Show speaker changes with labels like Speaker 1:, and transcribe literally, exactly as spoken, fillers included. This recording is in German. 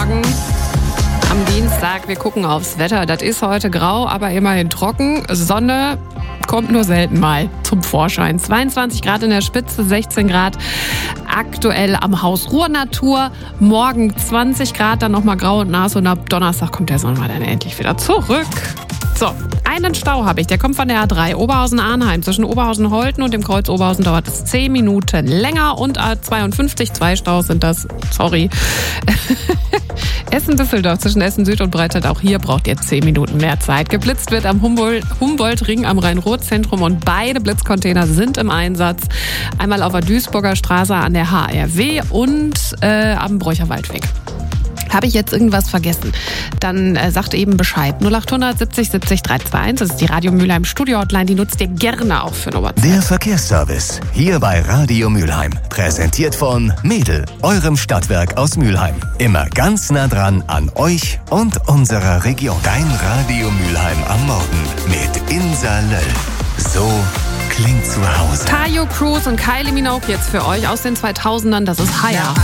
Speaker 1: Morgen am Dienstag. Wir gucken aufs Wetter. Das ist heute grau, aber immerhin trocken. Sonne kommt nur selten mal zum Vorschein. zweiundzwanzig Grad in der Spitze, sechzehn Grad aktuell am Haus Ruhrnatur. Morgen zwanzig Grad, dann nochmal grau und nass und ab Donnerstag kommt der Sommer dann endlich wieder zurück. So, einen Stau habe ich, der kommt von der A drei, Oberhausen-Arnheim. Zwischen Oberhausen-Holten und dem Kreuz Oberhausen dauert es zehn Minuten länger und A zweiundfünfzig, zwei Staus sind das, sorry. Essen-Düsseldorf zwischen Essen-Süd und Breitscheid, auch hier braucht ihr zehn Minuten mehr Zeit. Geblitzt wird am Humboldt- Humboldt-Ring am Rhein-Ruhr-Zentrum und beide Blitzcontainer sind im Einsatz. Einmal auf der Duisburger Straße an der H R W und äh, am Bräucherwaldweg. Habe ich jetzt irgendwas vergessen? Dann äh, sagt eben Bescheid. null achthundert siebzig siebzig dreihundertzweiundzwanzig, das ist die Radio Mülheim Studio Hotline, die nutzt ihr gerne auch für eine WhatsApp.
Speaker 2: Der Verkehrsservice, hier bei Radio Mülheim. Präsentiert von Mädel, eurem Stadtwerk aus Mülheim. Immer ganz nah dran an euch und unserer Region. Dein Radio Mülheim am Morgen mit Insa Löll. So klingt zu Hause.
Speaker 1: Tayo Cruz und Kylie Minogue jetzt für euch aus den zweitausendern, das ist Higher.